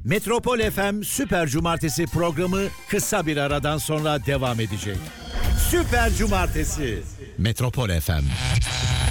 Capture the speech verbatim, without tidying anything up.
Metropol F M Süper Cumartesi programı kısa bir aradan sonra devam edecek. Süper Cumartesi. Metropol F M.